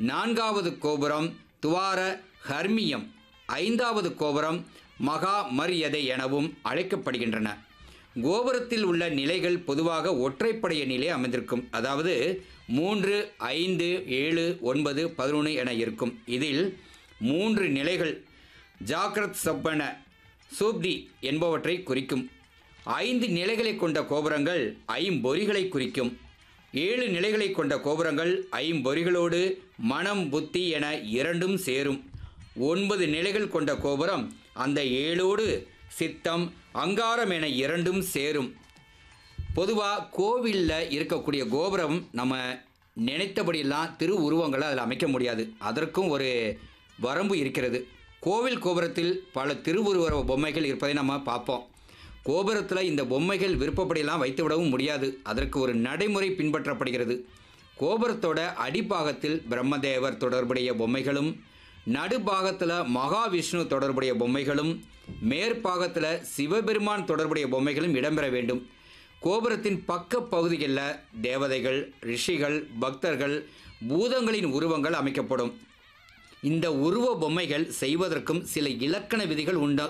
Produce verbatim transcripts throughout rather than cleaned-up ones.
நான்காவது கோபுரம் துவார ஹர்மியம், ஐந்தாவது கோபுரம் மகா மரியதை எனவும் அழைக்கப்படுகின்றன. கோபுரத்தில் உள்ள நிலைகள் பொதுவாக ஒற்றைப்படைய நிலை அமைந்திருக்கும். அதாவது மூன்று, ஐந்து, ஏழு, ஒன்பது, பதினொன்று என இருக்கும். இதில் மூன்று நிலைகள் ஜாக்ரத் சப்பன சூப்தி என்பவற்றை குறிக்கும். ஐந்து நிலைகளை கொண்ட கோபுரங்கள் ஐம்பொறிகளை குறிக்கும். ஏழு நிலைகளை கொண்ட கோபுரங்கள் ஐம்பொறிகளோடு மனம், புத்தி என இரண்டும் சேரும். ஒன்பது நிலைகள் கொண்ட கோபுரம் அந்த ஏழோடு சித்தம், அங்காரம் என இரண்டும் சேரும். பொதுவாக கோவிலில் இருக்கக்கூடிய கோபுரம் நம்ம நினைத்தபடியெல்லாம் திரு உருவங்களை அதில் அமைக்க முடியாது. அதற்கும் ஒரு வரம்பு இருக்கிறது. கோவில் கோபுரத்தில் பல திருவுருவ பொம்மைகள் இருப்பதை நம்ம பார்ப்போம். கோபுரத்தில் இந்த பொம்மைகள் விருப்பப்படியெல்லாம் வைத்து விடவும் முடியாது. அதற்கு ஒரு நடைமுறை பின்பற்றப்படுகிறது. கோபுரத்தோட அடிப்பாகத்தில் பிரம்மதேவர் தொடர்புடைய பொம்மைகளும், நடுபாகத்தில் மகாவிஷ்ணு தொடர்புடைய பொம்மைகளும், மேற்பாகத்தில் சிவபெருமான் தொடர்புடைய பொம்மைகளும் இடம்பெற வேண்டும். கோபுரத்தின் பக்க பகுதிகளில் தேவதைகள், ரிஷிகள், பக்தர்கள், பூதங்களின் உருவங்கள் அமைக்கப்படும். இந்த உருவ பொம்மைகள் செய்வதற்கும் சில இலக்கண விதிகள் உண்டு.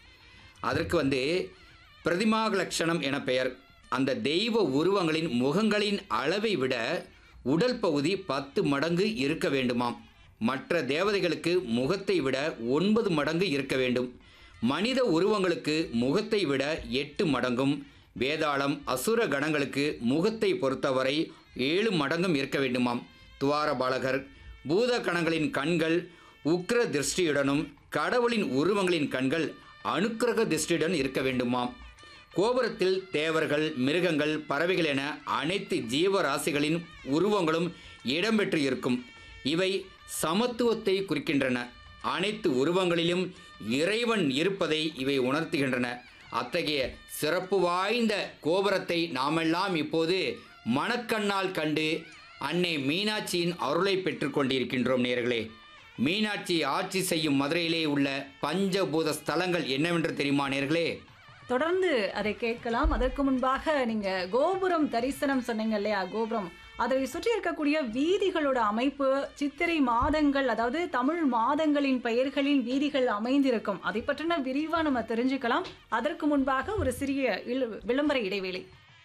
அதற்கு வந்து பிரதிமாலட்சணம் என பெயர். அந்த தெய்வ உருவங்களின் முகங்களின் அளவை விட உடல் பகுதி பத்து மடங்கு இருக்க வேண்டுமாம். மற்ற தேவதைகளுக்கு முகத்தை விட ஒன்பது மடங்கு இருக்க வேண்டும். மனித உருவங்களுக்கு முகத்தை விட எட்டு மடங்கும், வேதாளம், அசுர கணங்களுக்கு முகத்தை பொறுத்தவரை ஏழு மடங்கும் இருக்க வேண்டுமாம். துவாரபாலகர், பூத கணங்களின் கண்கள் உக்ர திருஷ்டியுடனும், கடவுளின் உருவங்களின் கண்கள் அனுக்கிரக திருஷ்டியுடன் இருக்க வேண்டுமாம். கோபுரத்தில் தேவர்கள், மிருகங்கள், பறவைகள் என அனைத்து ஜீவராசிகளின் உருவங்களும் இடம்பெற்று இருக்கும். இவை சமத்துவத்தை குறிக்கின்றன. அனைத்து உருவங்களிலும் இறைவன் இருப்பதை இவை உணர்த்துகின்றன. அத்தகைய சிறப்பு வாய்ந்த கோபுரத்தை நாமெல்லாம் இப்போது மனக்கண்ணால் கண்டு அன்னை மீனாட்சியின் அருளை பெற்று கொண்டிருக்கின்றோம். நேயர்களே, மீனாட்சி ஆட்சி செய்யும் மதுரையிலே உள்ள பஞ்சபூத ஸ்தலங்கள் என்னவென்று தெரியுமா நேயர்களே? தொடர்ந்து அதை கேட்கலாம். அதற்கு முன்பாக நீங்க கோபுரம் தரிசனம் சொன்னீங்க இல்லையா? கோபுரம் அதை சுற்றி இருக்கக்கூடிய வீதிகளோட அமைப்பு, சித்திரை மாதங்கள், அதாவது தமிழ் மாதங்களின் பெயர்களின் வீதிகள் அமைந்திருக்கும். அதை பற்றின விரிவா நம்ம தெரிஞ்சுக்கலாம். அதற்கு முன்பாக ஒரு சிறிய விளம்பர இடைவேளை.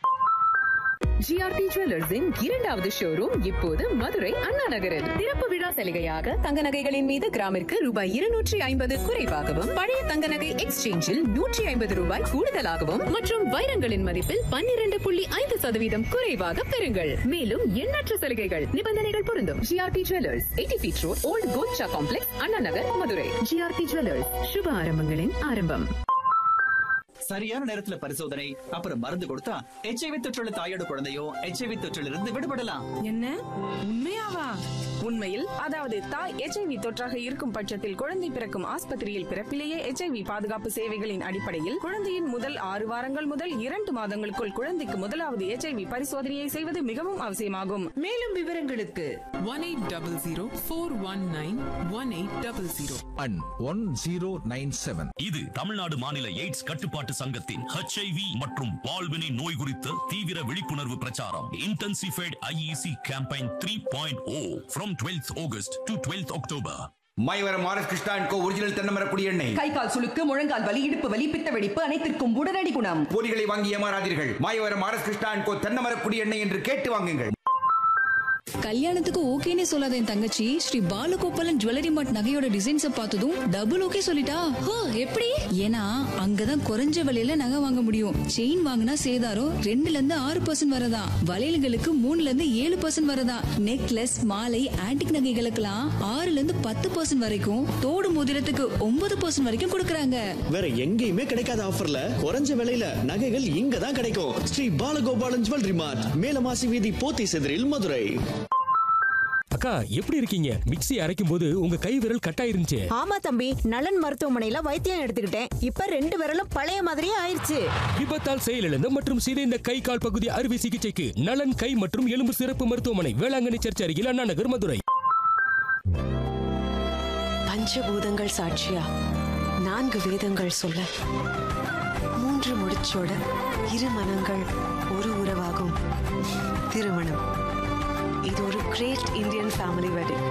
ஜிஆர்டி ஜுவல்லர்ஸின் இரண்டாவது ஷோரூம் இப்போது மதுரை அண்ணா நகரில். திறப்பு விழா சலுகையாக தங்க நகைகளின் மீது கிராமிற்கு ரூபாய் இருநூற்றி ஐம்பது குறைவாகவும், பழைய தங்க நகை எக்ஸ்சேஞ்சில் நூற்றி ஐம்பது ரூபாய் கூடுதலாகவும் மற்றும் வைரங்களின் மதிப்பில் பன்னிரண்டு புள்ளி ஐந்து சதவீதம் குறைவாக பெறுங்கள். மேலும் எண்ணற்ற சலுகைகள், நிபந்தனைகள் பொருந்தும். GRT jewellers, eighty feet road, volt கோல்ட்ஷா complex, Anna Nagar, Madurai. GRT jewellers, சுப ஆரம்பங்களின் ஆரம்பம். சரியான நேரத்துல பரிசோதனை அப்புறம் மருந்து கொடுத்தா எச்ஐவி தொற்றுள்ள தாயோட குழந்தையோ எச்ஐவி தொற்றில் இருந்து விடுபடலாம். என்ன உண்மையாவா? உண்மையில், அதாவது தாய் எச்ஐவி தொற்றாக இருக்கும் பட்சத்தில் குழந்தை பிறக்கும் ஆஸ்பத்திரியில் பிறப்பிலேயே எச்ஐவி பாதுகாப்பு சேவைகளின் அடிப்படையில் குழந்தையின் முதல் ஆறு வாரங்கள் முதல் இரண்டு மாதங்களுக்குள் குழந்தைக்கு முதலாவது எச்ஐவி பரிசோதனையை செய்வது மிகவும் அவசியமாகும். மேலும் விவரங்களுக்கு one eight zero zero four one nine one eight zero zero and one zero nine seven. இது தமிழ்நாடு மாநில எய்ட்ஸ் கட்டுப்பாட்டு சங்கத்தின் ஹெச்ஐவி மற்றும் பால்வினை நோய் குறித்த தீவிர விழிப்புணர்வு பிரச்சாரம். Intensified IEC campaign three point O from twelfth August to twelfth October. Mayavaram R S Krishna and go original Thennamarakudi எண்ணெய். கை கால் சுளுக்கு, முழங்கால் வலி, இடுப்பு வலி, பித்த வெடிப்பு அனைத்திற்கும் உடனடி குணம். பொடிகளை வாங்கி ஏமாறாதீர்கள். Mayavaram R S Krishna and கோ தென்னமரக்குடி எண்ணெய் என்று கேட்டு வாங்குங்கள். கல்யாணத்துக்கு ஓகேனே சொல்லாத என் தங்கச்சி ஸ்ரீ பாலகோபாலன் ஜுவல்லரி மார்ட் நகையோட டிசைன்ஸ பார்த்ததும் டபுள் ஓகே சொல்லிட்டா. எப்படி? ஏன்னா அங்கதான் குறைஞ்ச விலையில நகை வாங்க முடியும். செயின் வாங்கினா சேதாரம் ரெண்டுல இருந்து ஆறு பர்சன்ட் வரதா, வளையல்களுக்கு மூணுல இருந்து ஏழு பர்சன்ட் வரதா, நெக்லஸ், மாலை, ஆன்டிக் நகைகளுக்கெல்லாம் ஆறுல இருந்து பத்து பர்சன்ட் வரைக்கும், தோடு மோதிரத்துக்கு ஒன்பது பர்சன்ட் வரைக்கும் கொடுக்கறாங்க. வேற எங்கேயுமே கிடைக்காத ஆஃபர்ல குறைஞ்ச விலையில நகைகள் இங்கதான் கிடைக்கும். ஸ்ரீ பாலகோபாலன் ஜுவல்லரி மார்ட், மேலமாசி வீதி, போத்தி செதிரில், மதுரை. அக்கா எப்படி இருக்கீங்க? மிக்ஸி அரைக்கும் போது உங்க கை விரல் கட்டாயிருந்துச்சு. ஆமா தம்பி, நலன் மருத்துவமனையில வைத்தியம் எடுத்துக்கிட்டேன். இப்ப ரெண்டு விரலும் பழைய மாதிரியே ஆயிருச்சு. விபத்தால் செயலிழந்த மற்றும் சிதைந்த கை கால் பகுதி அறுவை சிகிச்சைக்கு நலன் கை மற்றும் எலும்பு சிறப்பு மருத்துவமனை, வேளாங்கண்ணி சர்ச் அருகில், அண்ணா நகர், மதுரை. பஞ்சபூதங்கள் சாட்சியா நான்கு வேதங்கள் சொல்ல, மூன்று முடிச்சோட இரு மனங்கள் ஒரு உறவாகும் திருமணம். இது ஒரு கிரேட் இந்தியன் ஃபேமிலி வெட்டிங்.